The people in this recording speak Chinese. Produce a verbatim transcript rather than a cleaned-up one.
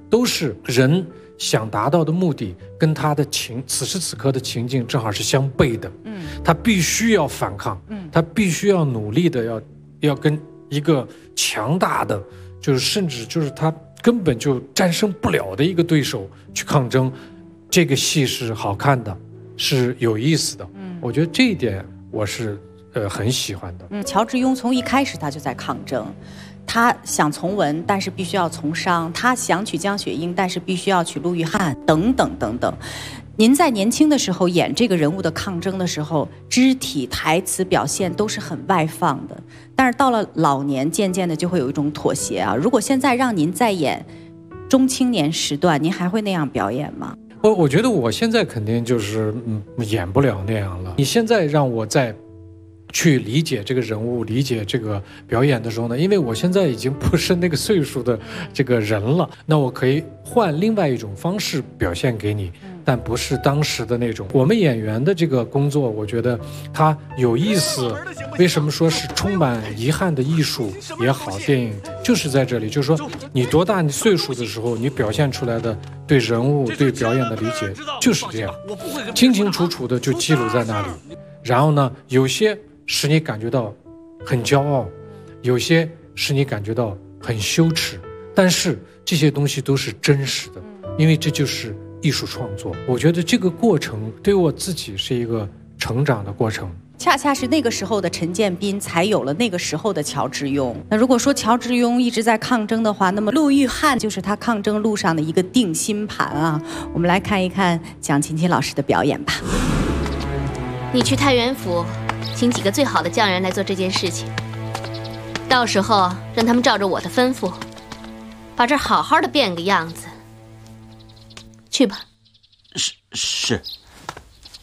都是人想达到的目的跟他的情此时此刻的情境正好是相悖的。嗯，他必须要反抗，嗯，他必须要努力的要要跟一个强大的，就是甚至就是他根本就战胜不了的一个对手去抗争。这个戏是好看的，是有意思的。嗯，我觉得这一点我是呃很喜欢的。 嗯，乔致庸从一开始他就在抗争。他想从文，但是必须要从商；他想娶江雪英，但是必须要娶陆玉翰，等等等等。您在年轻的时候演这个人物的抗争的时候，肢体、台词表现都是很外放的，但是到了老年，渐渐的就会有一种妥协啊。如果现在让您再演中青年时段，您还会那样表演吗？ 我我觉得我现在肯定就是嗯演不了那样了。你现在让我再去理解这个人物，理解这个表演的时候呢，因为我现在已经不是那个岁数的这个人了，那我可以换另外一种方式表现给你，但不是当时的那种。我们演员的这个工作，我觉得它有意思。为什么说是充满遗憾的艺术也好，电影就是在这里，就是说你多大你岁数的时候，你表现出来的对人物、对表演的理解就是这样，清清楚楚的就记录在那里。然后呢，有些使你感觉到很骄傲，有些使你感觉到很羞耻，但是这些东西都是真实的，因为这就是艺术创作。我觉得这个过程对我自己是一个成长的过程。 恰恰是那个时候的陈建斌才有了那个时候的乔致庸。那如果说乔致庸一直在抗争的话，那么陆玉翰就是他抗争路上的一个定心盘啊。我们来看一看蒋勤勤老师的表演吧。 你去太原府请几个最好的匠人来做这件事情，到时候让他们照着我的吩咐把这儿好好的变个样子。去吧。 是是。